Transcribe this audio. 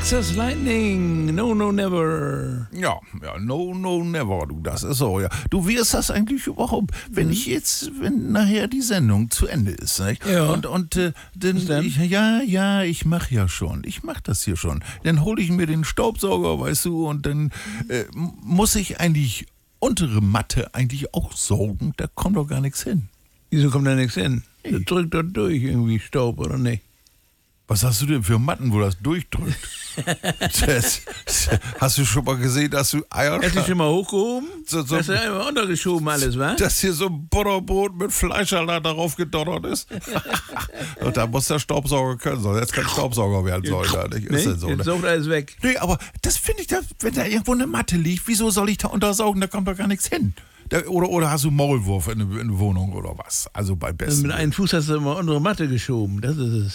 Texas Lightning, no, no, never. Ja, no, never, du, das ist so, ja. Du, wie ist das eigentlich überhaupt, wenn nachher die Sendung zu Ende ist, nicht? Ja. Und dann, ich mach das hier schon. Dann hole ich mir den Staubsauger, weißt du, und dann muss ich eigentlich untere Matte eigentlich auch saugen, da kommt doch gar nichts hin. Wieso kommt da nichts hin? Das drückt doch durch irgendwie Staub, oder nicht? Was hast du denn für Matten, wo das durchdrückt? Hast du schon mal gesehen, dass du Eier... Hast du schon mal hochgehoben? So, Hast du einmal untergeschoben alles, wa? Dass hier so ein Butterbrot mit Fleischsalat darauf gedonnert ist. Und da muss der Staubsauger können, soll jetzt kein Staubsauger werden soll. Nicht? Ist denn so, Jetzt ne? saugt alles weg. Nee, aber das finde ich, wenn da irgendwo eine Matte liegt, wieso soll ich da untersaugen? Da kommt doch gar nichts hin. Oder hast du Maulwurf in der Wohnung oder was? Also bei besten. Mit einem Fuß hast du immer unsere Matte geschoben, das ist es.